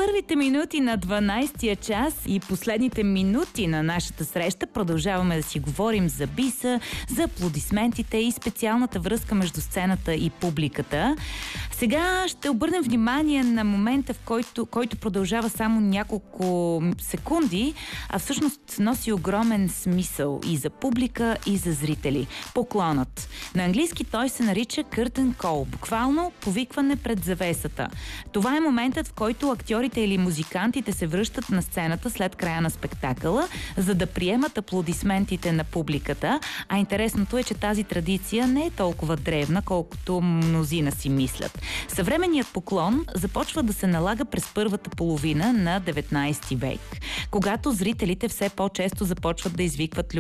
първите минути на 12-я час и последните минути на нашата среща продължаваме да си говорим за биса, за аплодисментите и специалната връзка между сцената и публиката. Сега ще обърнем внимание на момента, в който продължава само няколко секунди, а всъщност носи огромен смисъл и за публика, и за зрители. Поклонът. На английски той се нарича curtain call, буквално повикване пред завесата. Това е моментът, в който актьорите или музикантите се връщат на сцената след края на спектакъла, за да приемат аплодисментите на публиката. А интересното е, че тази традиция не е толкова древна, колкото мнозина си мислят. Съвременният поклон започва да се налага през първата половина на 19 век, когато зрителите все по-често започват да извикват